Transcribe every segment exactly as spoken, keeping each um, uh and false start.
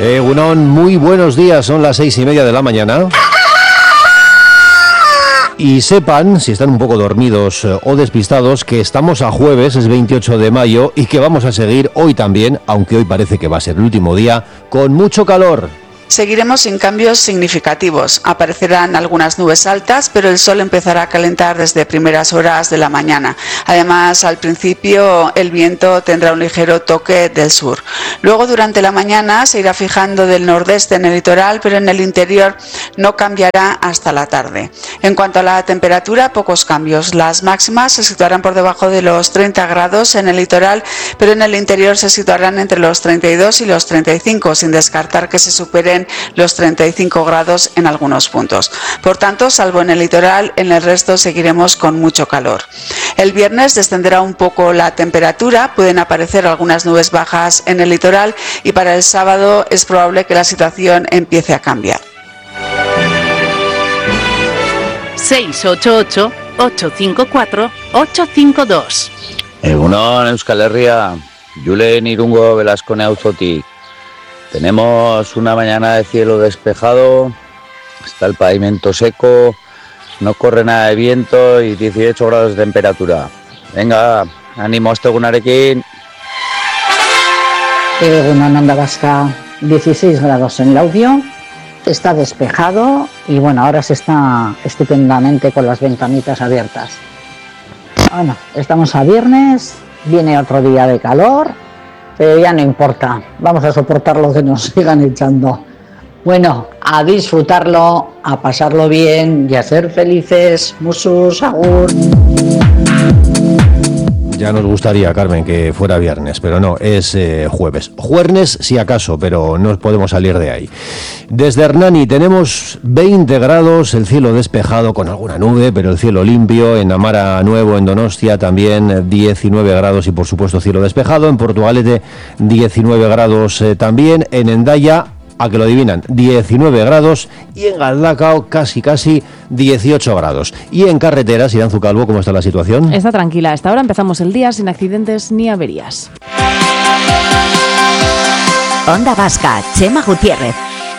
Egunon, muy buenos días, son las seis y media de la mañana. Y sepan, si están un poco dormidos o despistados, que estamos a jueves, es veintiocho de mayo, y que vamos a seguir hoy también, aunque hoy parece que va a ser el último día, con mucho calor. Seguiremos sin cambios significativos. Aparecerán algunas nubes altas, pero el sol empezará a calentar desde primeras horas de la mañana. Además, al principio el viento tendrá un ligero toque del sur. Luego, durante la mañana, se irá fijando del nordeste en el litoral, pero en el interior no cambiará hasta la tarde. En cuanto a la temperatura, pocos cambios. Las máximas se situarán por debajo de los treinta grados en el litoral, pero en el interior se situarán entre los treinta y dos y los treinta y cinco, sin descartar que se superen los treinta y cinco grados en algunos puntos. Por tanto, salvo en el litoral, en el resto seguiremos con mucho calor. El viernes descenderá un poco la temperatura, pueden aparecer algunas nubes bajas en el litoral y para el sábado es probable que la situación empiece a cambiar. seis ocho ocho, ocho cinco cuatro, ocho cinco dos. Egunon, Euskal Herria, Julen Irungo Velascone Auzotik. Tenemos una mañana de cielo despejado, está el pavimento seco, no corre nada de viento y dieciocho grados de temperatura. Venga, ánimo a este egunarekin. Egunon Onda Vasca, dieciséis grados en Laudio, está despejado y bueno, ahora se está estupendamente con las ventanitas abiertas. Bueno, estamos a viernes, viene otro día de calor, pero ya no importa, vamos a soportar lo que nos sigan echando. Bueno, a disfrutarlo, a pasarlo bien y a ser felices. Musus, agur. Ya nos gustaría, Carmen, que fuera viernes, pero no, es eh, jueves. Juernes, si acaso, pero no podemos salir de ahí. Desde Hernani tenemos veinte grados, el cielo despejado con alguna nube, pero el cielo limpio. En Amara Nuevo, en Donostia, también diecinueve grados y, por supuesto, cielo despejado. En Portugalete, diecinueve grados eh, también. En Hendaya, a que lo adivinan, diecinueve grados, y en Galdacao casi casi dieciocho grados. Y en carreteras, Iranzu Calvo, ¿cómo está la situación? Está tranquila, hasta ahora empezamos el día sin accidentes ni averías. Onda Vasca, Chema Gutiérrez.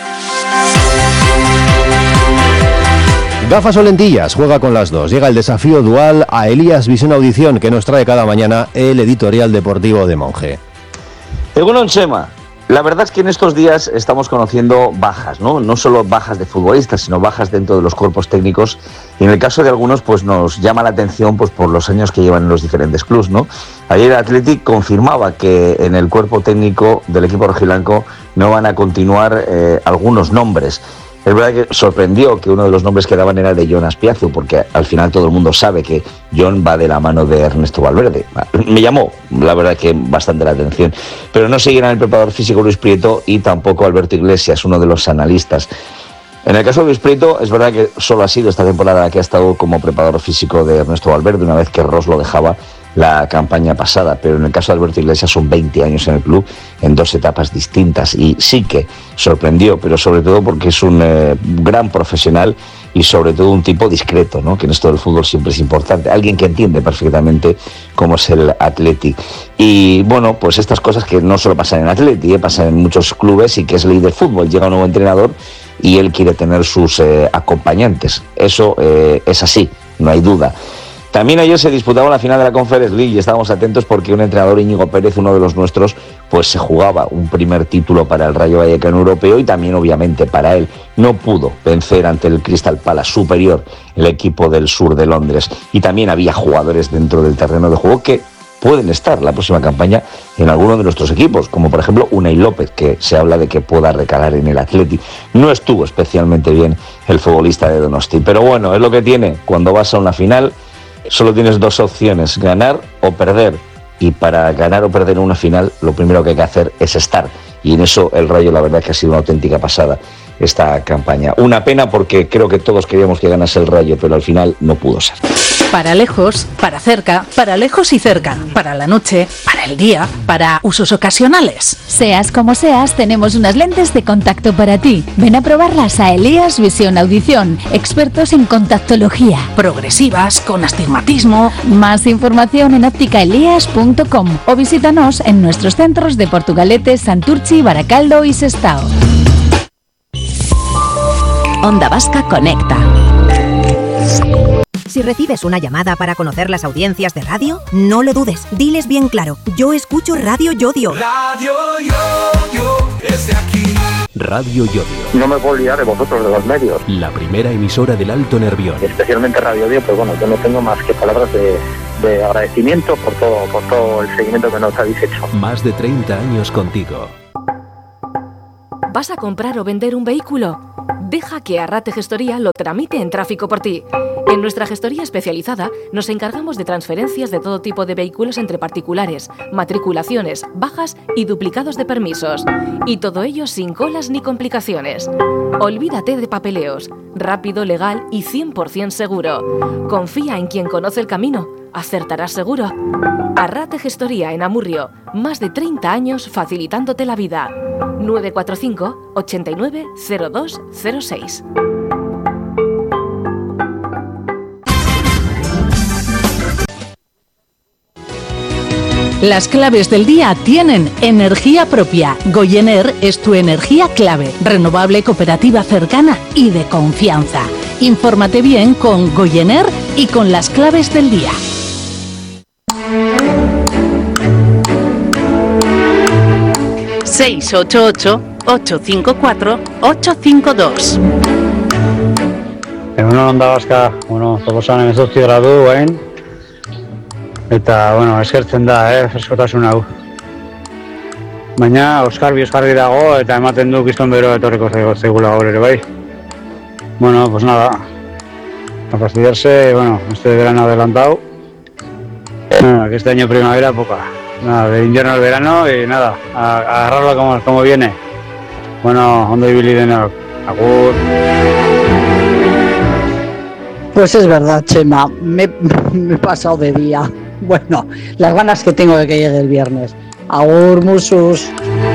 Gafas o lentillas, juega con las dos. Llega el desafío dual a Elías Visión Audición, que nos trae cada mañana el editorial deportivo de Monje. Egunon, Chema. La verdad es que en estos días estamos conociendo bajas, ¿no? No solo bajas de futbolistas, sino bajas dentro de los cuerpos técnicos. Y en el caso de algunos, pues nos llama la atención pues por los años que llevan en los diferentes clubes, ¿no? Ayer el Athletic confirmaba que en el cuerpo técnico del equipo rojiblanco no van a continuar eh, algunos nombres. Es verdad que sorprendió que uno de los nombres que daban era de Jon Azpiazu, porque al final todo el mundo sabe que Jon va de la mano de Ernesto Valverde. Me llamó, la verdad, que bastante la atención. Pero no seguirán el preparador físico Luis Prieto y tampoco Alberto Iglesias, uno de los analistas. En el caso de Luis Prieto, es verdad que solo ha sido esta temporada que ha estado como preparador físico de Ernesto Valverde, una vez que Ross lo dejaba la campaña pasada, pero en el caso de Alberto Iglesias son veinte años en el club, en dos etapas distintas, y sí que sorprendió, pero sobre todo porque es un eh, gran profesional y sobre todo un tipo discreto, ¿no? Que en esto del fútbol siempre es importante, alguien que entiende perfectamente cómo es el Athletic. Y bueno, pues estas cosas que no solo pasan en Athletic, eh, pasan en muchos clubes, y que es ley del fútbol. Llega un nuevo entrenador y él quiere tener sus eh, acompañantes, eso eh, es así, no hay duda. También ayer se disputaba la final de la Conference League y estábamos atentos porque un entrenador, Íñigo Pérez, uno de los nuestros, pues se jugaba un primer título para el Rayo Vallecano europeo y también obviamente para él. No pudo vencer ante el Crystal Palace superior, el equipo del sur de Londres, y también había jugadores dentro del terreno de juego que pueden estar la próxima campaña en alguno de nuestros equipos, como por ejemplo Unai López, que se habla de que pueda recalar en el Athletic. No estuvo especialmente bien el futbolista de Donosti, pero bueno, es lo que tiene cuando vas a una final. Solo tienes dos opciones, ganar o perder, y para ganar o perder en una final lo primero que hay que hacer es estar, y en eso el Rayo la verdad que ha sido una auténtica pasada esta campaña. Una pena porque creo que todos queríamos que ganase el Rayo, pero al final no pudo ser. Para lejos, para cerca, para lejos y cerca, para la noche, para el día, para usos ocasionales. Seas como seas, tenemos unas lentes de contacto para ti. Ven a probarlas a Elías Visión Audición, expertos en contactología. Progresivas, con astigmatismo. Más información en óptica elías punto com o visítanos en nuestros centros de Portugalete, Santurchi, Baracaldo y Sestao. Onda Vasca Conecta. Si recibes una llamada para conocer las audiencias de radio, no lo dudes, diles bien claro, yo escucho Radio Yodio. Radio Yodio, es de aquí. Radio Yodio. No me puedo olvidar de vosotros, de los medios. La primera emisora del Alto Nervión. Especialmente Radio Yodio, pues bueno, yo no tengo más que palabras de, de agradecimiento por todo, por todo el seguimiento que nos habéis hecho. Más de treinta años contigo. ¿Vas a comprar o vender un vehículo? Deja que Arrate Gestoría lo tramite en tráfico por ti. En nuestra gestoría especializada nos encargamos de transferencias de todo tipo de vehículos entre particulares, matriculaciones, bajas y duplicados de permisos. Y todo ello sin colas ni complicaciones. Olvídate de papeleos. Rápido, legal y cien por ciento seguro. Confía en quien conoce el camino. Acertarás seguro. Arrate Gestoría en Amurrio. Más de treinta años facilitándote la vida. nueve cuatro cinco, ochenta y nueve, cero dos cero seis. Las claves del día tienen energía propia. Goyener es tu energía clave, renovable, cooperativa cercana y de confianza. Infórmate bien con Goyener y con las claves del día. seis ocho ocho, ocho cinco cuatro, ocho cinco dos. Egun Onda Vasca, bueno, proposamen ez dut gradu, hain. Eta, bueno, eskertzen da, eh, freskotasun hau. Baina, Oskarbi Oskarbi dago, eta ematen du kiston bero etorriko zegula gaur ere, bai. Bueno, pues nada, a fastidiarse, bueno, este verano adelantado. Bueno, que este año primavera, poca. Nada, de invierno al verano y nada, a, a agarrarlo como, como viene. Bueno, ondo ibili denak. Agur. Pues es verdad, Chema, me, me he pasado de día. Bueno, las ganas que tengo de que llegue el viernes. Agur, musus.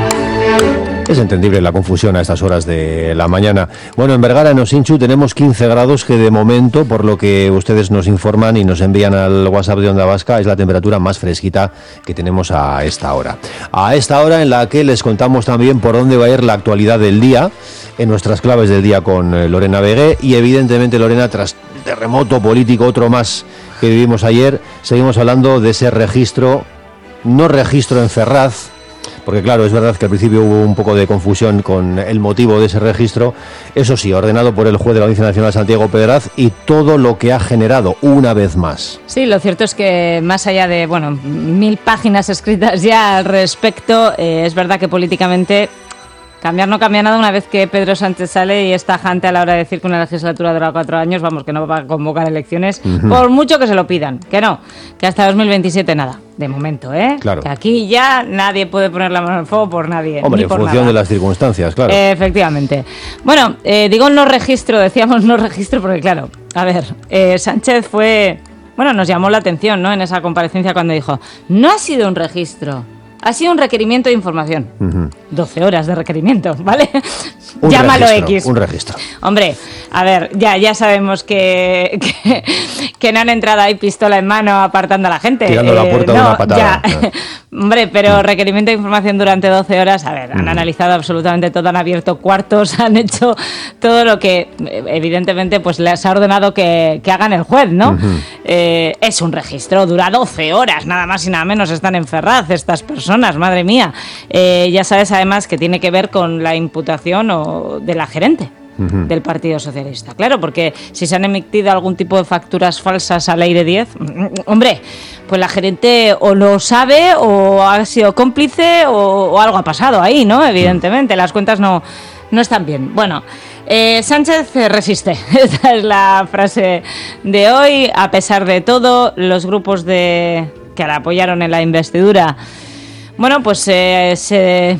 Es entendible la confusión a estas horas de la mañana. Bueno, en Vergara, en Osinchu, tenemos quince grados, que de momento, por lo que ustedes nos informan y nos envían al WhatsApp de Onda Vasca, es la temperatura más fresquita que tenemos a esta hora. A esta hora en la que les contamos también por dónde va a ir la actualidad del día, en nuestras claves del día con Lorena Vegué, y evidentemente, Lorena, tras terremoto político, otro más que vivimos ayer, seguimos hablando de ese registro, no registro en Ferraz, porque claro, es verdad que al principio hubo un poco de confusión con el motivo de ese registro, eso sí, ordenado por el juez de la Audiencia Nacional Santiago Pedraz, y todo lo que ha generado una vez más. Sí, lo cierto es que más allá de, bueno, mil páginas escritas ya al respecto, eh, es verdad que políticamente cambiar no cambia nada una vez que Pedro Sánchez sale y es tajante a la hora de decir que una legislatura dura cuatro años, vamos, que no va a convocar elecciones, uh-huh. por mucho que se lo pidan, que no, que hasta dos mil veintisiete nada, de momento, ¿eh? Claro. Que aquí ya nadie puede poner la mano en el fuego por nadie. Hombre, ni en por función nada. de las circunstancias, claro. Eh, efectivamente. Bueno, eh, digo no registro, decíamos no registro porque claro, a ver, eh, Sánchez fue, bueno, nos llamó la atención, ¿no? En esa comparecencia cuando dijo, no ha sido un registro. Ha sido un requerimiento de información. Uh-huh. doce horas de requerimiento, ¿vale? Un Llámalo registro, X. Un registro. Hombre, a ver, ya, ya sabemos que, que, que no han entrado ahí pistola en mano apartando a la gente. Tirando eh, la puerta no, de una patada. Ya. Hombre, pero requerimiento de información durante doce horas, a ver, han mm. analizado absolutamente todo, han abierto cuartos, han hecho todo lo que evidentemente pues les ha ordenado que, que hagan el juez, ¿no? Uh-huh. Eh, es un registro, dura doce horas, nada más y nada menos, están en Ferraz estas personas, madre mía. Eh, ya sabes además que tiene que ver con la imputación o de la gerente uh-huh. del Partido Socialista. Claro, porque si se han emitido algún tipo de facturas falsas al aire diez, hombre, pues la gerente o lo sabe o ha sido cómplice o, o algo ha pasado ahí, ¿no? Evidentemente, las cuentas no, no están bien. Bueno, eh, Sánchez resiste. Esta es la frase de hoy. A pesar de todo, los grupos de que la apoyaron en la investidura, bueno, pues eh, se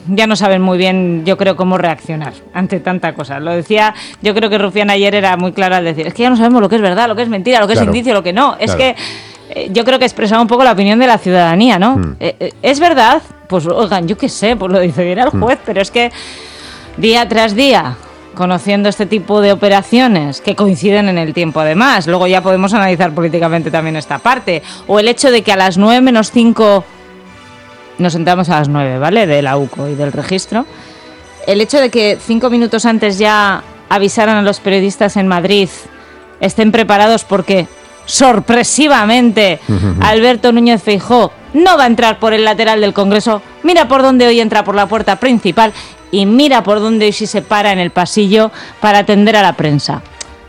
ya no saben muy bien, yo creo, cómo reaccionar ante tanta cosa. Lo decía, yo creo que Rufián ayer era muy clara al decir, es que ya no sabemos lo que es verdad, lo que es mentira, lo que claro. es indicio, lo que no. Es claro. que eh, yo creo que expresaba un poco la opinión de la ciudadanía, ¿no? Mm. Eh, eh, ¿Es verdad? Pues, oigan, yo qué sé, pues lo decidirá el juez, mm. pero es que día tras día, conociendo este tipo de operaciones que coinciden en el tiempo además, luego ya podemos analizar políticamente también esta parte, o el hecho de que a las nueve menos cinco nos entramos a las nueve, ¿vale? De la U C O y del registro, el hecho de que cinco minutos antes ya avisaran a los periodistas en Madrid, estén preparados porque sorpresivamente Alberto Núñez Feijóo no va a entrar por el lateral del Congreso, mira por dónde hoy entra por la puerta principal y mira por dónde hoy sí se para en el pasillo para atender a la prensa.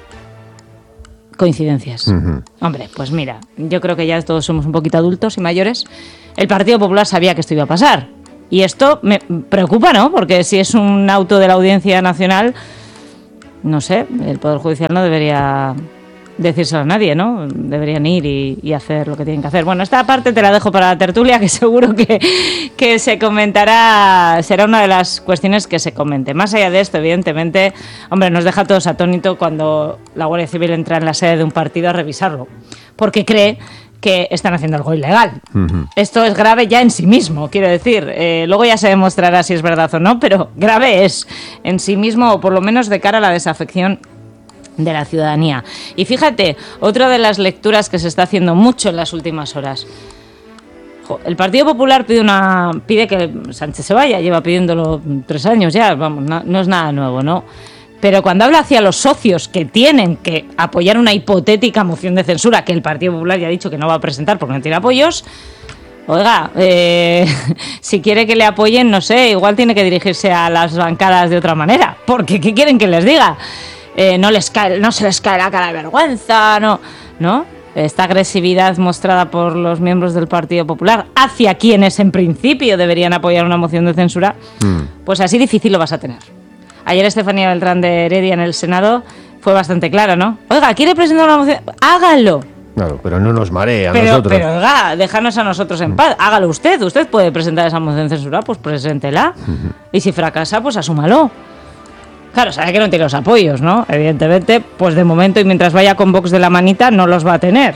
Coincidencias. Uh-huh. Hombre, pues mira, yo creo que ya todos somos un poquito adultos y mayores. El Partido Popular sabía que esto iba a pasar. Y esto me preocupa, ¿no? Porque si es un auto de la Audiencia Nacional, no sé, el Poder Judicial no debería decírselo a nadie, ¿no? Deberían ir y, y hacer lo que tienen que hacer. Bueno, esta parte te la dejo para la tertulia, que seguro que, que se comentará, será una de las cuestiones que se comente. Más allá de esto, evidentemente, hombre, nos deja a todos atónitos cuando la Guardia Civil entra en la sede de un partido a revisarlo, porque cree que están haciendo algo ilegal. Uh-huh. Esto es grave ya en sí mismo, quiero decir. Eh, luego ya se demostrará si es verdad o no, pero grave es en sí mismo, o por lo menos de cara a la desafección de la ciudadanía. Y fíjate, otra de las lecturas que se está haciendo mucho en las últimas horas. El Partido Popular pide una pide que Sánchez se vaya, lleva pidiéndolo tres años ya, vamos, no, no es nada nuevo, ¿no? Pero cuando habla hacia los socios que tienen que apoyar una hipotética moción de censura, que el Partido Popular ya ha dicho que no va a presentar porque no tiene apoyos, oiga, eh, si quiere que le apoyen, no sé, igual tiene que dirigirse a las bancadas de otra manera, porque ¿qué quieren que les diga? Eh, no les cae, no se les cae la cara de vergüenza, no, ¿no? Esta agresividad mostrada por los miembros del Partido Popular hacia quienes en principio deberían apoyar una moción de censura, mm. pues así difícil lo vas a tener. Ayer Estefanía Beltrán de Heredia en el Senado fue bastante clara, ¿no? Oiga, ¿quiere presentar una moción? ¡Hágalo! Claro, pero no nos maree a pero, nosotros. Pero, oiga, déjanos a nosotros en paz. Hágalo usted. Usted puede presentar esa moción de censura, pues preséntela. Uh-huh. Y si fracasa, pues asúmalo. Claro, sabe que no tiene los apoyos, ¿no? Evidentemente, pues de momento y mientras vaya con Vox de la manita, no los va a tener.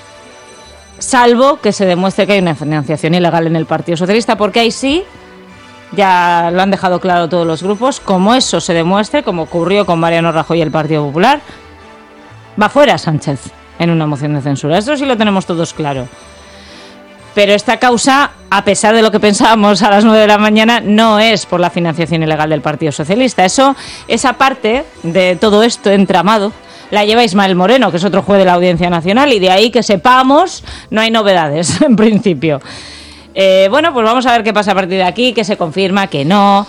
Salvo que se demuestre que hay una financiación ilegal en el Partido Socialista, porque ahí sí, ya lo han dejado claro todos los grupos, como eso se demuestre, como ocurrió con Mariano Rajoy y el Partido Popular, va fuera Sánchez en una moción de censura. Esto sí lo tenemos todos claro. Pero esta causa, a pesar de lo que pensábamos a las nueve de la mañana, no es por la financiación ilegal del Partido Socialista. Eso, esa parte de todo esto entramado la lleva Ismael Moreno, que es otro juez de la Audiencia Nacional, y de ahí que sepamos, no hay novedades, en principio. Eh, bueno, pues vamos a ver qué pasa a partir de aquí, qué se confirma, qué no,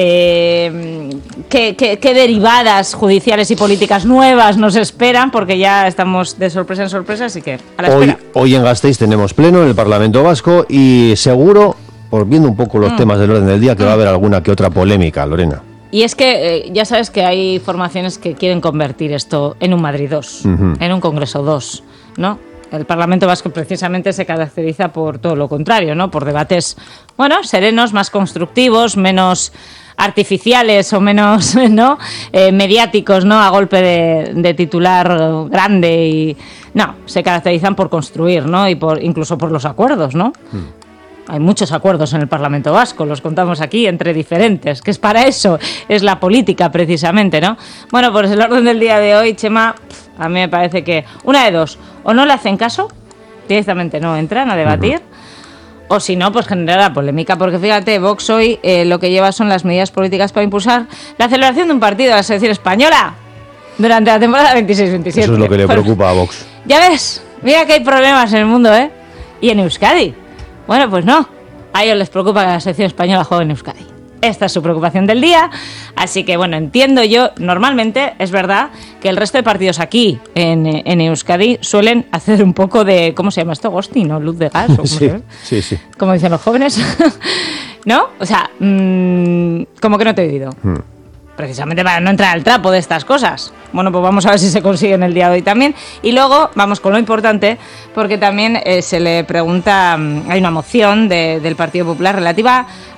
eh, qué, qué, qué derivadas judiciales y políticas nuevas nos esperan, porque ya estamos de sorpresa en sorpresa, así que a la hoy, espera. Hoy en Gasteiz tenemos pleno en el Parlamento Vasco y seguro, por viendo un poco los mm. temas del orden del día, que mm. va a haber alguna que otra polémica, Lorena. Y es que eh, ya sabes que hay formaciones que quieren convertir esto en un Madrid dos, uh-huh. en un Congreso dos, ¿no? El Parlamento Vasco precisamente se caracteriza por todo lo contrario, ¿no? Por debates, bueno, serenos, más constructivos, menos artificiales o menos, ¿no? Eh, mediáticos, ¿no? A golpe de, de titular grande y no, se caracterizan por construir, ¿no? Y por incluso por los acuerdos, ¿no? Mm. Hay muchos acuerdos en el Parlamento Vasco, los contamos aquí entre diferentes, que es para eso, es la política precisamente, ¿no? Bueno, pues el orden del día de hoy, Chema, a mí me parece que una de dos, o no le hacen caso, directamente no entran a debatir, uh-huh. o si no, pues generará polémica, porque fíjate, Vox hoy eh, lo que lleva son las medidas políticas para impulsar la celebración de un partido de la selección española durante la temporada veintiséis veintisiete. Eso es lo que le pues, preocupa a Vox. Ya ves, mira que hay problemas en el mundo, ¿eh? Y en Euskadi. Bueno, pues no, a ellos les preocupa que la selección española juegue en Euskadi. Esta es su preocupación del día, así que bueno, entiendo yo, normalmente es verdad que el resto de partidos aquí en, en Euskadi suelen hacer un poco de, ¿cómo se llama esto? Ghosting, ¿no? Luz de gas, ¿o cómo sí, se llama? sí, sí. Como dicen los jóvenes, ¿no? O sea, mmm, como que no te he oído. Hmm. Precisamente para no entrar al trapo de estas cosas. Bueno, pues vamos a ver si se consigue en el día de hoy también. Y luego vamos con lo importante, porque también eh, se le pregunta, hay una moción de, del Partido Popular relativa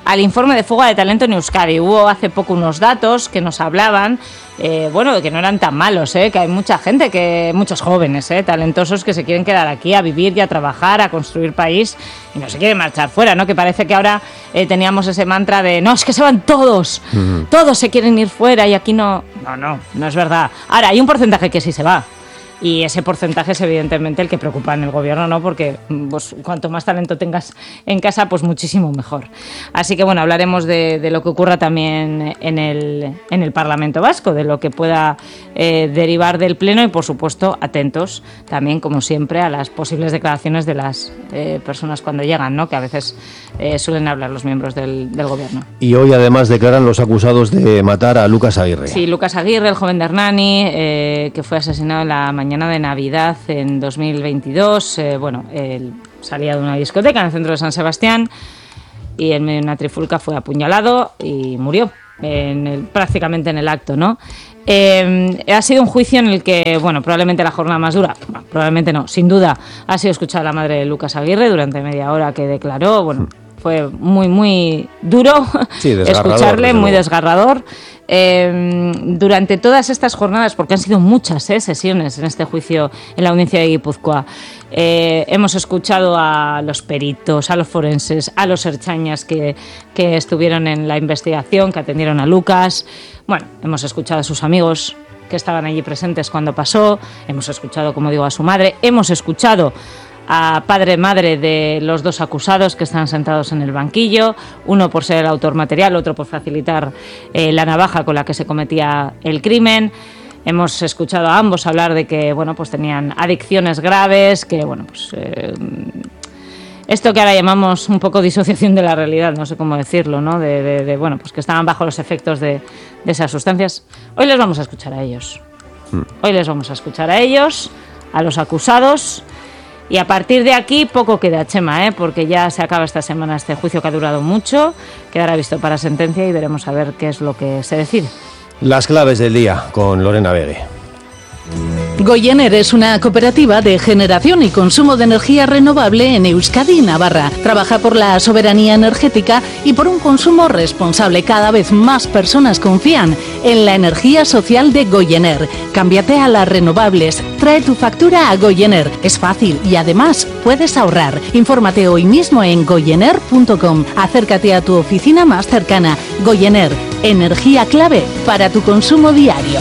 al informe de fuga de talento en Euskadi. Hubo hace poco unos datos que nos hablaban, eh, bueno, de que no eran tan malos, eh, que hay mucha gente, que muchos jóvenes eh, talentosos que se quieren quedar aquí a vivir y a trabajar, a construir país y no se quieren marchar fuera, ¿no? Que parece que ahora eh, teníamos ese mantra de no, es que se van todos, uh-huh. todos se quieren ir fuera y aquí no. No, no, no es verdad. Ahora, hay un porcentaje que sí se va. Y ese porcentaje es evidentemente el que preocupa en el gobierno, ¿no? Porque pues, cuanto más talento tengas en casa, pues muchísimo mejor. Así que bueno, hablaremos de, de lo que ocurra también en el, en el Parlamento Vasco, de lo que pueda eh, derivar del Pleno y por supuesto atentos también, como siempre, a las posibles declaraciones de las eh, personas cuando llegan, ¿no? Que a veces eh, suelen hablar los miembros del, del gobierno. Y hoy además declaran los acusados de matar a Lucas Aguirre. Sí, Lucas Aguirre, el joven de Hernani, eh, que fue asesinado en la mañana mañana de Navidad en dos mil veintidós. Eh, bueno, él salía de una discoteca en el centro de San Sebastián y en medio de una trifulca fue apuñalado y murió en el, prácticamente en el acto, ¿no? Eh, ha sido un juicio en el que, bueno, probablemente la jornada más dura, bueno, probablemente no, sin duda, ha sido escuchar a la madre de Lucas Aguirre durante media hora que declaró, bueno, fue muy, muy duro sí, escucharle, muy desgarrador. Eh, durante todas estas jornadas, porque han sido muchas eh, sesiones en este juicio en la audiencia de Guipúzcoa, eh, hemos escuchado a los peritos, a los forenses, a los ertzainas que, que estuvieron en la investigación, que atendieron a Lucas. Bueno, hemos escuchado a sus amigos que estaban allí presentes cuando pasó, hemos escuchado, como digo, a su madre, hemos escuchado a padre y madre de los dos acusados que están sentados en el banquillo, uno por ser el autor material, otro por facilitar eh, la navaja con la que se cometía el crimen. Hemos escuchado a ambos hablar de que, bueno, pues tenían adicciones graves, que, bueno, pues eh, esto que ahora llamamos un poco disociación de la realidad, no sé cómo decirlo, ¿no? De, de, de bueno, pues que estaban bajo los efectos de, de esas sustancias. Hoy les vamos a escuchar a ellos. Hoy les vamos a escuchar a ellos, a los acusados. Y a partir de aquí poco queda, Chema, ¿eh? Porque ya se acaba esta semana este juicio que ha durado mucho, quedará visto para sentencia y veremos a ver qué es lo que se decide. Las claves del día con Lorena Vegue. Goyener es una cooperativa de generación y consumo de energía renovable en Euskadi y Navarra. Trabaja por la soberanía energética y por un consumo responsable. Cada vez más personas confían en la energía social de Goyener. Cámbiate a las renovables. Trae tu factura a Goyener. Es fácil y además puedes ahorrar. Infórmate hoy mismo en goyener punto com. Acércate a tu oficina más cercana. Goyener, energía clave para tu consumo diario.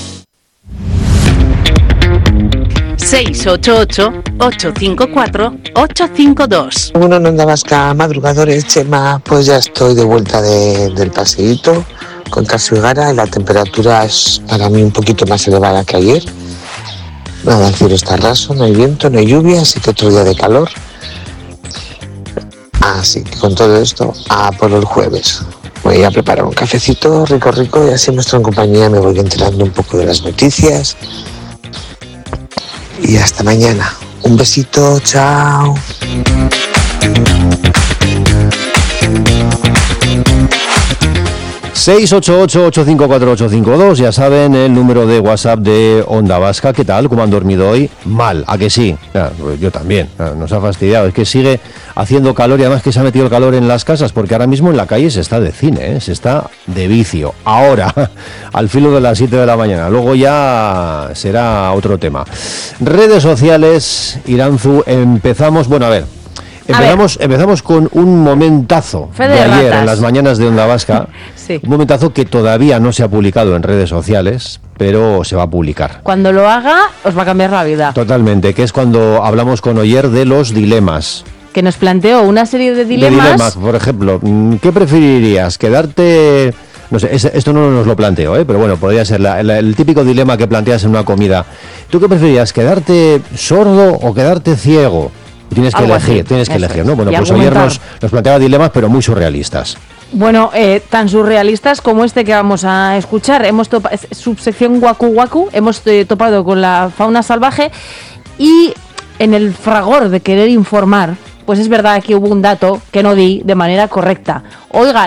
seis ocho ocho, ocho cinco cuatro, ocho cinco dos. Bueno, en Onda Vasca, madrugadores, Chema, pues ya estoy de vuelta de, del paseíto con Caso y Gara. La temperatura es para mí un poquito más elevada que ayer. Nada, el cielo está raso, no hay viento, no hay lluvia, así que otro día de calor. Así que con todo esto, a por el jueves. Voy a preparar un cafecito rico, rico, y así nuestra compañía me voy enterando un poco de las noticias. Y hasta mañana. Un besito, chao. seis ocho ocho, ocho cinco cuatro, ocho cinco dos, ya saben, el número de WhatsApp de Onda Vasca. ¿Qué tal? ¿Cómo han dormido hoy? Mal, ¿a que sí? Ah, pues yo también, ah, nos ha fastidiado. Es que sigue haciendo calor y además que se ha metido el calor en las casas, porque ahora mismo en la calle se está de cine, ¿eh? Se está de vicio. Ahora, al filo de las siete de la mañana. Luego ya será otro tema. Redes sociales, Iranzu, empezamos, bueno, a ver. Empezamos, empezamos con un momentazo de, de ayer ratas. En las mañanas de Onda Vasca. Sí. Un momentazo que todavía no se ha publicado en redes sociales, pero se va a publicar. Cuando lo haga, os va a cambiar la vida. Totalmente, que es cuando hablamos con Oyer de los dilemas. Que nos planteó una serie de dilemas. De dilemas, por ejemplo, ¿qué preferirías? ¿Quedarte...? No sé, esto no nos lo planteo, ¿eh? Pero bueno, podría ser la, la, el típico dilema que planteas en una comida. ¿Tú qué preferirías? ¿Quedarte sordo o quedarte ciego? Tienes que Algo elegir, así. tienes que Eso elegir, ¿no? Bueno, y pues ayer nos, nos planteaba dilemas, pero muy surrealistas. Bueno, eh, tan surrealistas como este que vamos a escuchar. Hemos topado, subsección Waku Waku, hemos eh, topado con la fauna salvaje y en el fragor de querer informar, pues es verdad que hubo un dato que no di de manera correcta. Oigan,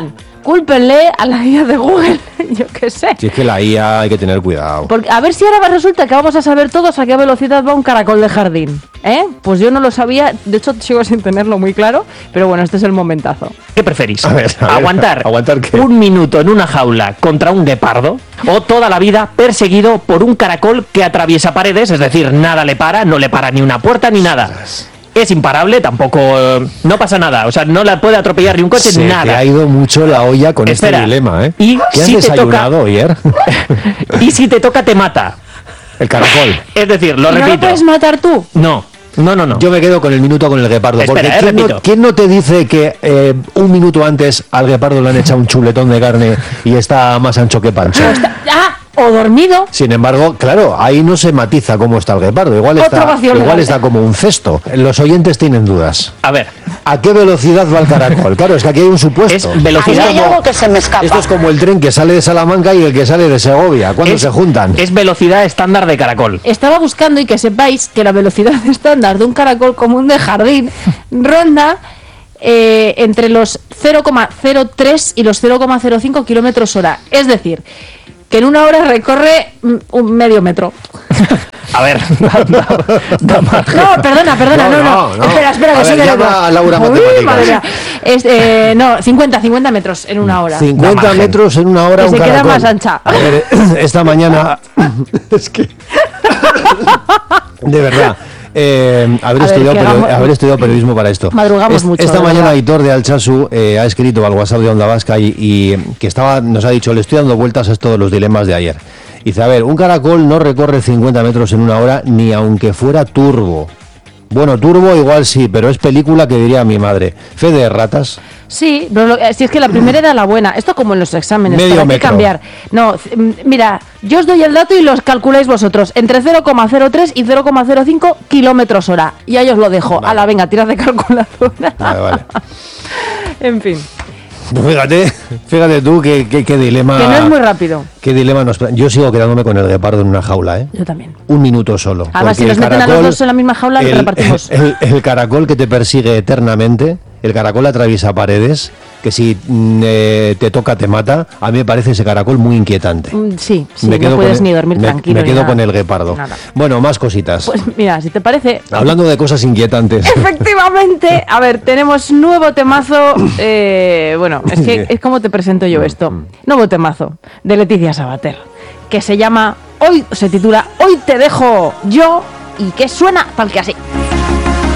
cúlpenle a la guía de Google, yo qué sé. Si es que la I A hay que tener cuidado. Porque, a ver si ahora resulta que vamos a saber todos a qué velocidad va un caracol de jardín, ¿eh? Pues yo no lo sabía, de hecho sigo sin tenerlo muy claro, pero bueno, este es el momentazo. ¿Qué preferís? A ver, a ver, ¿Aguantar, ¿aguantar qué? un minuto en una jaula contra un guepardo o toda la vida perseguido por un caracol que atraviesa paredes, es decir, nada le para, no le para ni una puerta ni nada? Es imparable, tampoco, eh, no pasa nada, o sea, no la puede atropellar ni un coche, Se nada. te ha ido mucho la olla con Espera, este dilema, ¿eh? ¿y ¿Qué has si te desayunado ayer? Y si te toca, te mata. El caracol. Es decir, lo ¿Y no repito. lo puedes matar tú? No, no, no, no. Yo me quedo con el minuto con el guepardo. Espera, porque eh, ¿quién, repito. no, quién no te dice que eh, un minuto antes al guepardo le han echado un chuletón de carne y está más ancho que pancho? ¡Ah! O dormido. Sin embargo, claro, ahí no se matiza cómo está el guepardo. Igual Otra está, ovación igual legal. está como un cesto. Los oyentes tienen dudas. A ver, ¿a qué velocidad va el caracol? Claro, es que aquí hay un supuesto. Es velocidad. Ahí hay algo que se me escapa. Esto es como el tren que sale de Salamanca y el que sale de Segovia. ¿Cuándo es, se juntan? Es velocidad estándar de caracol. Estaba buscando y que sepáis que la velocidad estándar de un caracol común de jardín ronda eh, entre los cero coma cero tres y los cero coma cero cinco kilómetros hora. Es decir, que en una hora recorre mm, un medio metro. A ver, No, perdona, perdona, no, no. No, no. Espera, espera, A que ver, soy de llama letras. a Laura Uy, Matemáticas. madre mía. Es, eh, no, cincuenta, cincuenta metros en una hora. cincuenta metros en una hora Que un se queda caracol. más ancha. A ver, esta mañana... es que... De verdad. Eh, haber, A ver, estudiado que perio- hagamos- haber estudiado periodismo para esto. Madrugamos Es- mucho, Esta de mañana verdad. Aitor de Alchazu eh, ha escrito al WhatsApp de Onda Vasca y, y que estaba, nos ha dicho, le estoy dando vueltas a todos los dilemas de ayer. Dice, a ver, un caracol no recorre cincuenta metros en una hora ni aunque fuera turbo. Bueno, turbo igual sí, pero es película que diría mi madre. Fe de ratas. Sí, pero lo- eh, si es que la primera era la buena. Esto como en los exámenes, Medio ¿para qué metro. cambiar? No, c- m- mira, yo os doy el dato y los calculáis vosotros. Entre cero coma cero tres y cero coma cero cinco kilómetros hora. Y ahí os lo dejo. Vale. Ala, venga, tirad de calculadora. Vale, vale. En fin, Fíjate, fíjate tú qué, qué, qué dilema. que no es muy rápido. Qué dilema nos. Yo sigo quedándome con el guepardo en una jaula, ¿eh? Yo también. Un minuto solo. Además, si porque nos el meten a los caracol- dos en la misma jaula, el, repartimos. El, el caracol que te persigue eternamente, el caracol atraviesa paredes, que si mm, eh, te toca te mata. A mí me parece ese caracol muy inquietante. Mm, Sí, sí, Me no quedo puedes con el- ni dormir me- tranquilo. Me ni quedo nada. con el guepardo. Nada. Bueno, más cositas. Pues mira, si te parece... Hablando de cosas inquietantes. Efectivamente, a ver, tenemos nuevo temazo. eh, bueno, es que es como te presento yo esto. Nuevo temazo de Leticia Sabater, que se llama Hoy, se titula Hoy te dejo yo, y que suena tal que así.